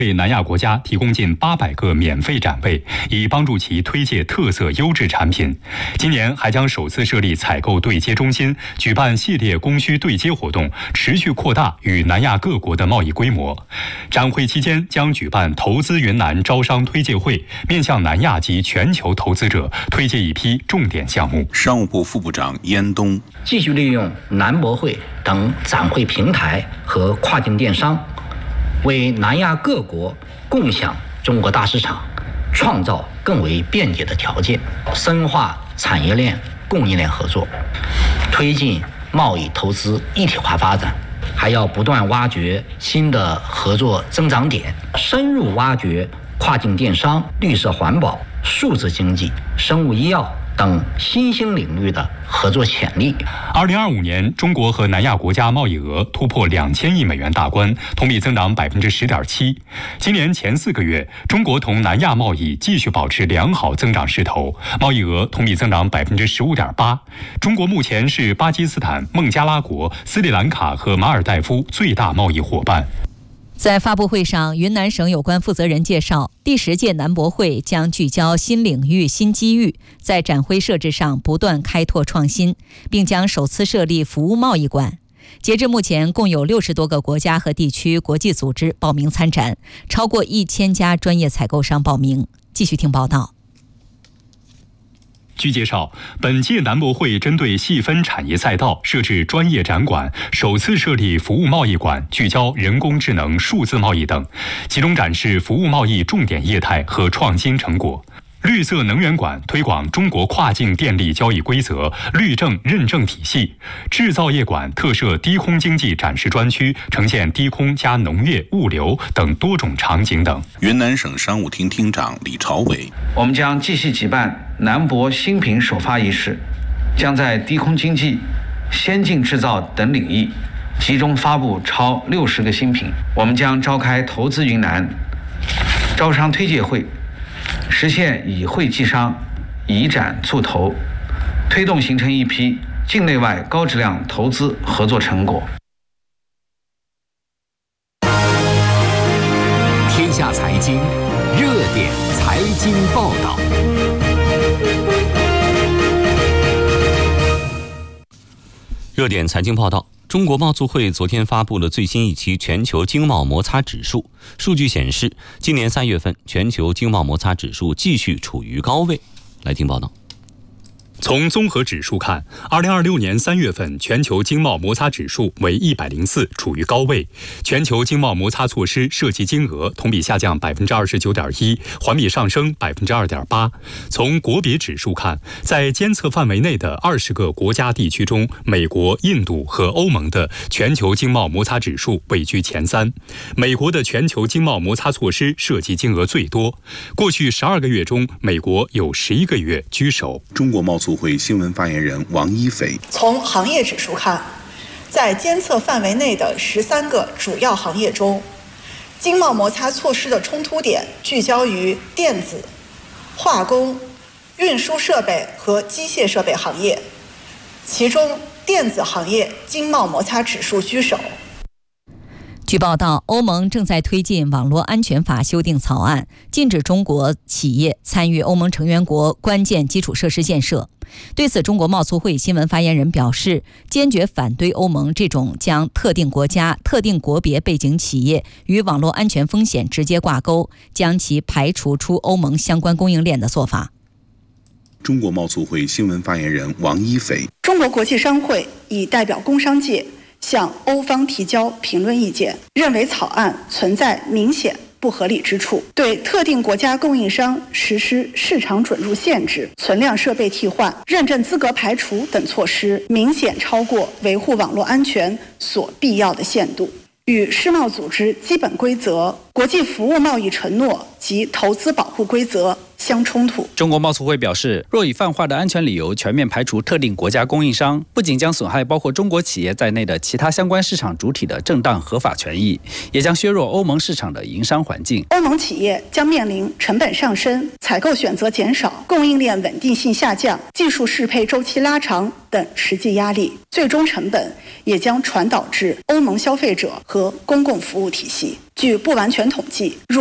为南亚国家提供近800个免费展位，以帮助其推介特色优质产品。今年还将首次设立采购对接中心，举办系列供需对接活动，持续扩大与南亚各国的贸易规模。展会期间将举办投资云南招商推介会，面向南亚及全球投资者推介一批重点项目。 商务部副部长燕东继续利用南博会等展会平台和跨境电商，为南亚各国共享中国大市场创造更为便捷的条件，深化产业链、供应链合作，推进贸易投资一体化发展。还要不断挖掘新的合作增长点，深入挖掘跨境电商、绿色环保、数字经济、生物医药等新兴领域的合作潜力。 2025年，中国和南亚国家贸易额突破2000亿美元大关，同比增长10.7%。今年前4个月，中国同南亚贸易继续保持良好增长势头，贸易额同比增长15.8%。中国目前是巴基斯坦、孟加拉国、斯里兰卡和马尔代夫最大贸易伙伴。 在发布会上，云南省有关负责人介绍，第10届南博会将聚焦新领域、新机遇，在展会设置上不断开拓创新，并将首次设立服务贸易馆。截至目前，共有60多个国家和地区国际组织报名参展，超过1000家专业采购商报名。继续听报道。 据介绍，本届南博会针对细分产业赛道设置专业展馆，首次设立服务贸易馆，聚焦人工智能、数字贸易等，集中展示服务贸易重点业态和创新成果。绿色能源馆推广中国跨境电力交易规则、绿证认证体系；制造业馆特设低空经济展示专区，呈现低空加农业、物流等多种场景等。 云南省商务厅厅长李朝伟， 我们将继续举办南博新品首发仪式，将在低空经济、先进制造等领域集中发布超60个新品。我们将召开投资云南招商推介会，实现以会济商、以展促投，推动形成一批境内外高质量投资合作成果。 天下财经热点财经报道。 热点财经报道。中国贸促会昨天发布了最新一期全球经贸摩擦指数，数据显示，今年3月份全球经贸摩擦指数继续处于高位。来听报道。 从综合指数看，2026年3月份全球经贸摩擦指数为104，处于高位。全球经贸摩擦措施涉及金额同比下降29.1%，环比上升2.8%。从国别指数看，在监测范围内的20个国家地区中，美国、印度和欧盟的全球经贸摩擦指数位居前3。美国的全球经贸摩擦措施涉及金额最多，过去12个月中，美国有11个月居首。 中国贸促会新闻发言人王一斐， 从行业指数看，在监测范围内的13个主要行业中，经贸摩擦措施的冲突点聚焦于电子、化工、运输设备和机械设备行业，其中电子行业经贸摩擦指数居首。 据报道，欧盟正在推进网络安全法修订草案，禁止中国企业参与欧盟成员国关键基础设施建设。对此，中国贸促会新闻发言人表示，坚决反对欧盟这种将特定国家、特定国别背景企业与网络安全风险直接挂钩，将其排除出欧盟相关供应链的做法。 中国贸促会新闻发言人王一斐， 中国国际商会已代表工商界向欧方提交评论意见，认为草案存在明显不合理之处，对特定国家供应商实施市场准入限制、存量设备替换、认证资格排除等措施，明显超过维护网络安全所必要的限度，与世贸组织基本规则、国际服务贸易承诺及投资保护规则相冲突。 中国贸促会表示，若以泛化的安全理由全面排除特定国家供应商，不仅将损害包括中国企业在内的其他相关市场主体的正当合法权益，也将削弱欧盟市场的营商环境。 欧盟企业将面临成本上升、采购选择减少、供应链稳定性下降、技术适配周期拉长等实际压力，最终成本也将传导至欧盟消费者和公共服务体系。据不完全统计，